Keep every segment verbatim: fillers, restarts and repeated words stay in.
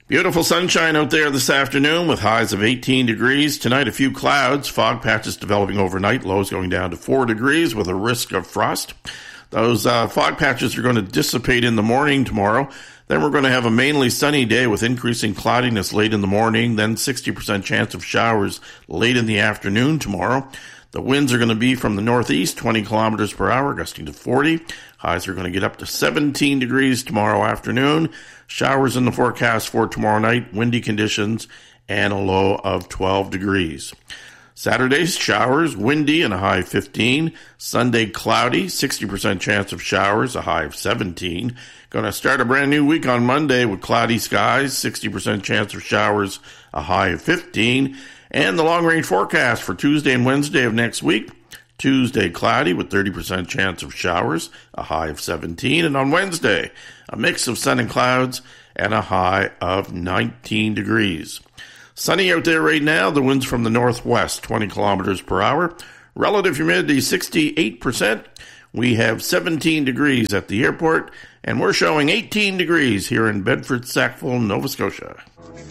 Beautiful sunshine out there this afternoon with highs of eighteen degrees. Tonight, a few clouds, fog patches developing overnight, lows going down to four degrees with a risk of frost. Those uh, fog patches are going to dissipate in the morning tomorrow. Then we're going to have a mainly sunny day with increasing cloudiness late in the morning, then sixty percent chance of showers late in the afternoon tomorrow. The winds are going to be from the northeast, twenty kilometers per hour, gusting to forty. Highs are going to get up to seventeen degrees tomorrow afternoon. Showers in the forecast for tomorrow night, windy conditions, and a low of twelve degrees. Saturday's showers, windy and a high of fifteen. Sunday cloudy, sixty percent chance of showers, a high of seventeen. Going to start a brand new week on Monday with cloudy skies, sixty percent chance of showers, a high of fifteen. And the long-range forecast for Tuesday and Wednesday of next week. Tuesday, cloudy with thirty percent chance of showers, a high of seventeen. And on Wednesday, a mix of sun and clouds and a high of nineteen degrees. Sunny out there right now. The winds from the northwest, twenty kilometers per hour. Relative humidity, sixty-eight percent. We have seventeen degrees at the airport, and we're showing eighteen degrees here in Bedford, Sackville, Nova Scotia.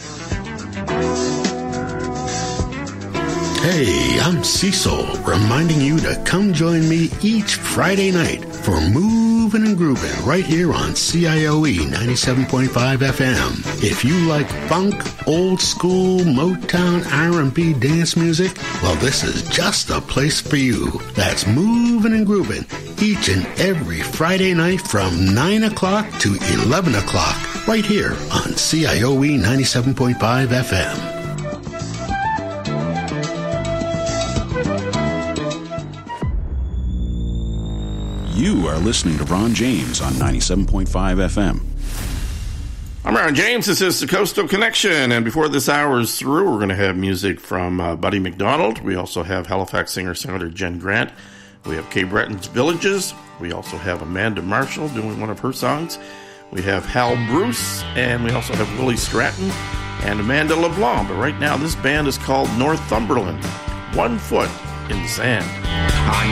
Hey, I'm Cecil, reminding you to come join me each Friday night for Movin' and Groovin' right here on C I O E ninety-seven point five F M. If you like funk, old school, Motown, R and B dance music, well, this is just the place for you. That's Movin' and Groovin' each and every Friday night from nine o'clock to eleven o'clock right here on C I O E ninety-seven point five F M. You are listening to Ron James on ninety-seven point five F M. I'm Ron James. This is the Coastal Connection. And before this hour is through, we're going to have music from uh, Buddy McDonald. We also have Halifax singer-songwriter Jen Grant. We have Kay Breton's Villages. We also have Amanda Marshall doing one of her songs. We have Hal Bruce. And we also have Willie Stratton and Amanda LeBlanc. But right now, this band is called Northumberland. One Foot in the Sand.